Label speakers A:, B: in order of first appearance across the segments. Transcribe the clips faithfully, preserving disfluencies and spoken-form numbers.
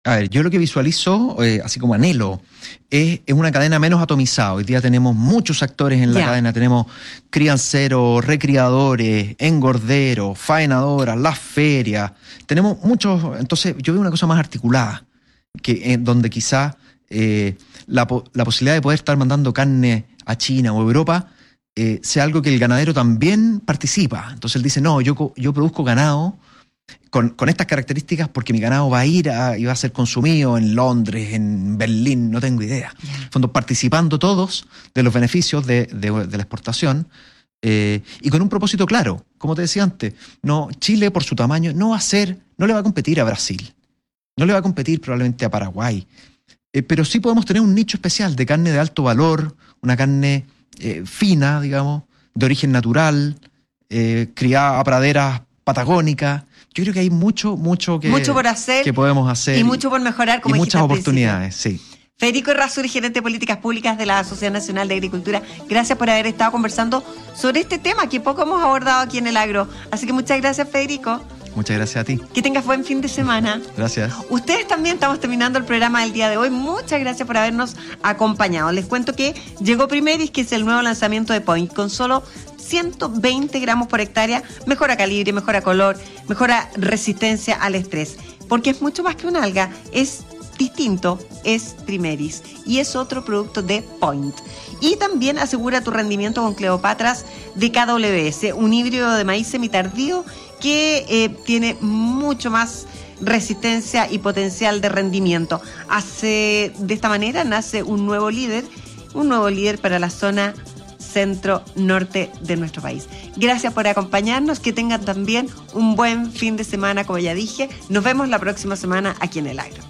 A: A ver, yo lo que visualizo, eh, así como anhelo, es, es una cadena menos atomizada. Hoy día tenemos muchos actores en la
B: Ya.
A: cadena. Tenemos crianceros, recriadores, engorderos, faenadoras, las ferias. Tenemos muchos. Entonces, yo veo una cosa más articulada, que, en donde quizá eh, la, la posibilidad de poder estar mandando carne a China o Europa eh, sea algo que el ganadero también participa. Entonces él dice, no, yo, yo produzco ganado Con, con estas características porque mi ganado va a ir a, y va a ser consumido en Londres, en Berlín, no tengo idea.
B: Yeah.
A: En fondo, participando todos de los beneficios de, de, de la exportación eh, y con un propósito claro. Como te decía antes, no, Chile por su tamaño no va a ser, no le va a competir a Brasil, no le va a competir probablemente a Paraguay, eh, pero sí podemos tener un nicho especial de carne de alto valor, una carne eh, fina, digamos, de origen natural, eh, criada a praderas patagónicas. Yo creo que hay mucho, mucho que,
B: mucho por hacer
A: que podemos hacer.
B: Y mucho por mejorar, como
A: y
B: dijiste
A: muchas
B: al
A: oportunidades,
B: principio.
A: sí.
B: Federico Errázuriz, gerente de políticas públicas de la Sociedad Nacional de Agricultura, gracias por haber estado conversando sobre este tema que poco hemos abordado aquí en el agro. Así que muchas gracias, Federico.
A: Muchas gracias a ti.
B: Que tengas buen fin de semana.
A: Gracias.
B: Ustedes también, estamos terminando el programa del día de hoy. Muchas gracias por habernos acompañado. Les cuento que llegó Primeris, que es el nuevo lanzamiento de Point, con solo ciento veinte gramos por hectárea. Mejora calibre, mejora color, mejora resistencia al estrés. Porque es mucho más que una alga, es distinto, es Primeris y es otro producto de Point. Y también asegura tu rendimiento con Cleopatras de K W S, un híbrido de maíz semitardío que eh, tiene mucho más resistencia y potencial de rendimiento. Hace, de esta manera nace un nuevo líder, un nuevo líder para la zona centro-norte de nuestro país. Gracias por acompañarnos, que tengan también un buen fin de semana, como ya dije. Nos vemos la próxima semana aquí en El Agro.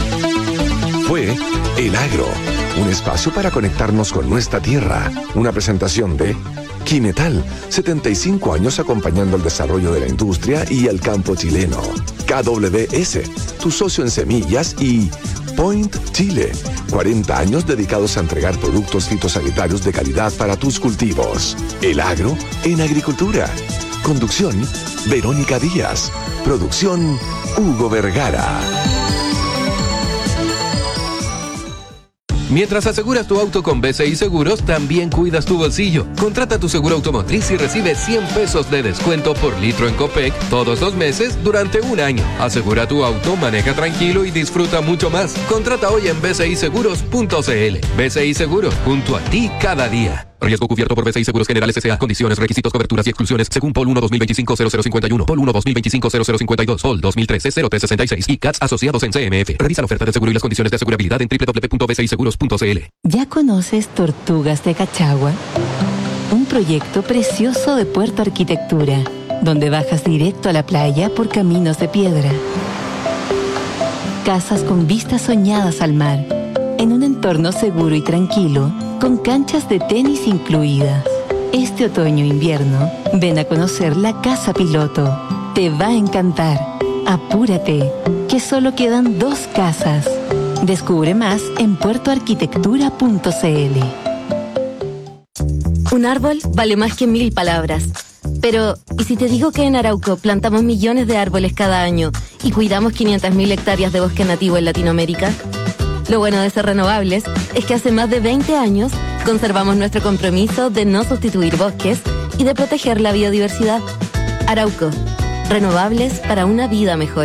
C: Fue El Agro, un espacio para conectarnos con nuestra tierra. Una presentación de Quimetal, setenta y cinco años acompañando el desarrollo de la industria y el campo chileno. K W S, tu socio en semillas, y Point Chile, cuarenta años dedicados a entregar productos fitosanitarios de calidad para tus cultivos. El Agro en agricultura. Conducción, Verónica Díaz. Producción, Hugo Vergara.
D: Mientras aseguras tu auto con B C I Seguros, también cuidas tu bolsillo. Contrata tu seguro automotriz y recibe cien pesos de descuento por litro en Copec todos los meses durante un año. Asegura tu auto, maneja tranquilo y disfruta mucho más. Contrata hoy en b c i seguros punto c l. B C I Seguros, junto a ti cada día. Riesgo cubierto por B C I Seguros Generales S A. Condiciones, requisitos, coberturas y exclusiones según P O L uno dos mil veinticinco cero cero cincuenta y uno, P O L uno dos mil veinticinco cero cero cincuenta y dos, P O L dos mil trece cero tres sesenta y seis y C A T S asociados en C M F. Revisa la oferta de seguro y las condiciones de asegurabilidad en doble u doble u doble u punto b c i seguros punto c l.
E: ¿Ya conoces Tortugas de Cachagua? Un proyecto precioso de Puerto Arquitectura, donde bajas directo a la playa por caminos de piedra. Casas con vistas soñadas al mar, en un entorno seguro y tranquilo, con canchas de tenis incluidas. Este otoño-invierno, ven a conocer la Casa Piloto. Te va a encantar. Apúrate, que solo quedan dos casas. Descubre más en puerto arquitectura punto c l.
F: Un árbol vale más que mil palabras. Pero, ¿y si te digo que en Arauco plantamos millones de árboles cada año y cuidamos quinientas mil hectáreas de bosque nativo en Latinoamérica? Lo bueno de ser renovables es que hace más de veinte años conservamos nuestro compromiso de no sustituir bosques y de proteger la biodiversidad. Arauco, renovables para una vida mejor.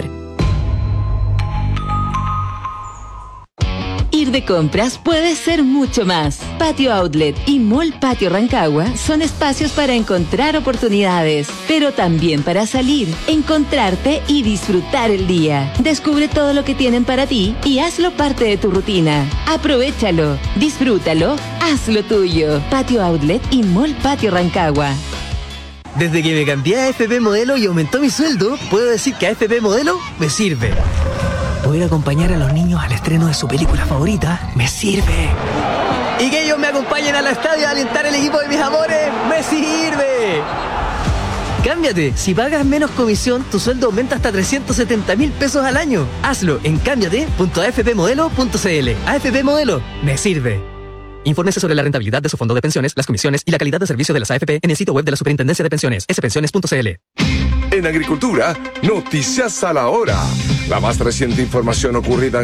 E: Ir de compras puede ser mucho más. Patio Outlet y Mall Patio Rancagua son espacios para encontrar oportunidades, pero también para salir, encontrarte y disfrutar el día. Descubre todo lo que tienen para ti y hazlo parte de tu rutina. Aprovéchalo, disfrútalo, hazlo tuyo. Patio Outlet y Mall Patio Rancagua.
G: Desde que me cambié a F P Modelo y aumentó mi sueldo, puedo decir que a F P Modelo me sirve. Poder acompañar a los niños al estreno de su película favorita me sirve. Y que ellos me acompañen al estadio a alentar el equipo de mis amores me sirve. Cámbiate. Si pagas menos comisión, tu sueldo aumenta hasta trescientos setenta mil pesos al año. Hazlo en cámbiate punto a f p modelo punto c l. A F P Modelo me sirve. Infórmese sobre la rentabilidad de su fondo de pensiones, las comisiones y la calidad de servicio de las A F P en el sitio web de la Superintendencia de Pensiones, s pensiones punto c l.
C: En agricultura, noticias a la hora. La más reciente información ocurrida